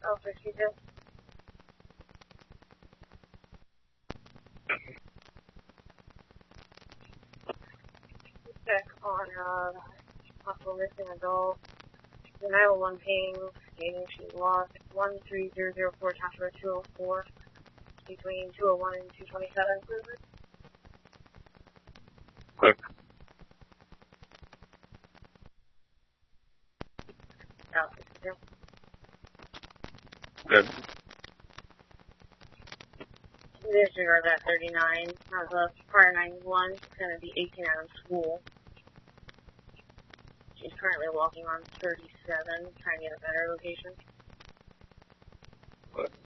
L62. Check on, possible missing adult. The 911 ping, stating she lost 13004 Joshua 204 between 201 and 227. Quick. L62. Good. Disregard that 39. As of prior 91, she's going to be 18 out of school. She's currently walking on 37, trying to get a better location. Good.